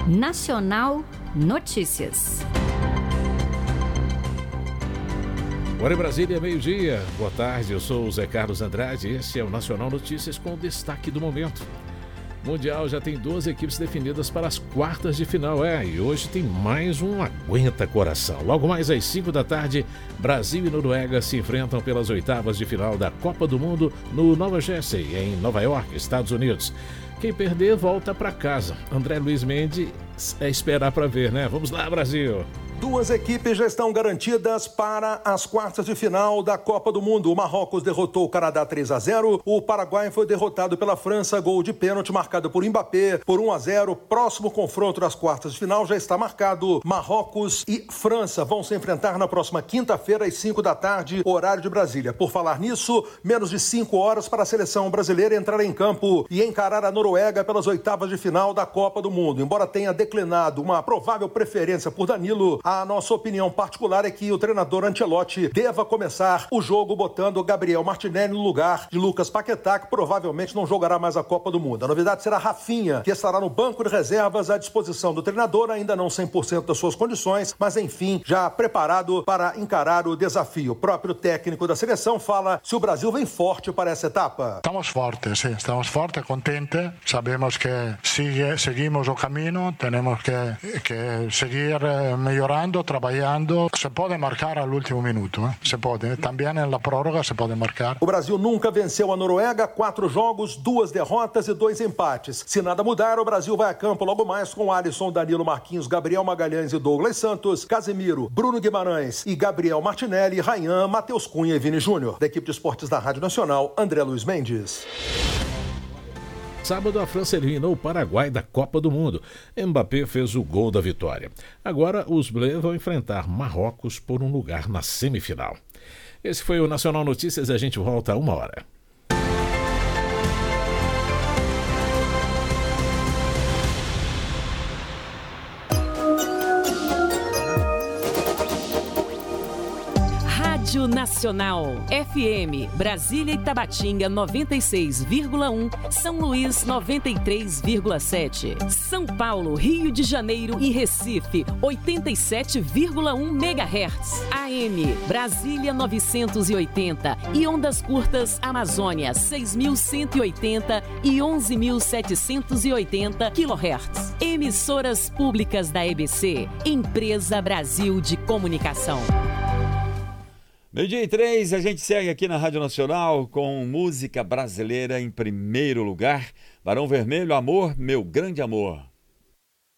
Nacional Notícias. Agora em Brasília, meio-dia. Boa tarde, eu sou o Zé Carlos Andrade e esse é o Nacional Notícias com o destaque do momento. O Mundial já tem 12 equipes definidas para as quartas de final, e hoje tem mais um Aguenta Coração. Logo mais às 5 da tarde, Brasil e Noruega se enfrentam pelas oitavas de final da Copa do Mundo no Nova Jersey, em Nova York, Estados Unidos. Quem perder, volta para casa. André Luiz Mendes é esperar para ver, né? Vamos lá, Brasil! Duas equipes já estão garantidas para as quartas de final da Copa do Mundo. O Marrocos derrotou o Canadá 3-0. O Paraguai foi derrotado pela França, gol de pênalti marcado por Mbappé por 1-0. Próximo confronto das quartas de final já está marcado. Marrocos e França vão se enfrentar na próxima quinta-feira às 5 da tarde, horário de Brasília. Por falar nisso, menos de 5 horas para a seleção brasileira entrar em campo e encarar a Noruega pelas oitavas de final da Copa do Mundo. Embora tenha declinado uma provável preferência por Danilo, a nossa opinião particular é que o treinador Ancelotti deva começar o jogo botando Gabriel Martinelli no lugar de Lucas Paquetá, que provavelmente não jogará mais a Copa do Mundo. A novidade será Rafinha, que estará no banco de reservas à disposição do treinador, ainda não 100% das suas condições, mas enfim, já preparado para encarar o desafio. O próprio técnico da seleção fala se o Brasil vem forte para essa etapa. Estamos fortes, sim, estamos fortes, contentes. Sabemos que seguimos o caminho, temos que seguir melhorando, trabalhando. Se pode marcar al último minuto, se pode. Também na prórroga se pode marcar. O Brasil nunca venceu a Noruega, 4 jogos, 2 derrotas e 2 empates. Se nada mudar, o Brasil vai a campo logo mais com Alisson, Danilo, Marquinhos, Gabriel Magalhães e Douglas Santos, Casemiro, Bruno Guimarães e Gabriel Martinelli, Rayhan, Matheus Cunha e Vini Júnior. Da equipe de esportes da Rádio Nacional, André Luiz Mendes. Sábado, a França eliminou o Paraguai da Copa do Mundo. Mbappé fez o gol da vitória. Agora, os Bleus vão enfrentar Marrocos por um lugar na semifinal. Esse foi o Nacional Notícias. A gente volta a 1 hora. Rádio Nacional, FM, Brasília e Tabatinga 96,1, São Luís 93,7, São Paulo, Rio de Janeiro e Recife 87,1 MHz, AM, Brasília 980 e ondas curtas Amazônia 6.180 e 11.780 kHz. Emissoras públicas da EBC, Empresa Brasil de Comunicação. 12:03, a gente segue aqui na Rádio Nacional com música brasileira em primeiro lugar. Barão Vermelho, Amor, Meu Grande Amor.